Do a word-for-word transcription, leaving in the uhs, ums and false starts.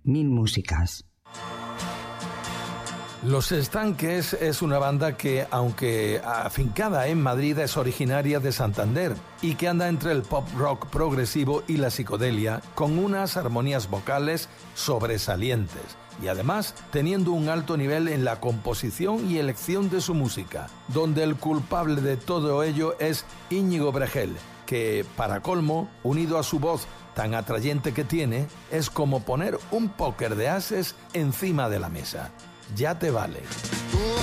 Mil músicas. Los Estanques es una banda que, aunque afincada en Madrid, es originaria de Santander y que anda entre el pop rock progresivo y la psicodelia, con unas armonías vocales sobresalientes y además teniendo un alto nivel en la composición y elección de su música, donde el culpable de todo ello es Íñigo Bregel, que, para colmo, unido a su voz tan atrayente que tiene, es como poner un póker de ases encima de la mesa. Ya te vale.